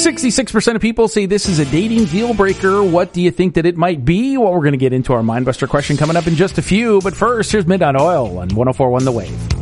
66% of people say this is a dating deal breaker. What do you think that it might be? Well, we're going to get into our Mindbuster question coming up in just a few. But first, here's Midnight Oil on 104.1 The Wave.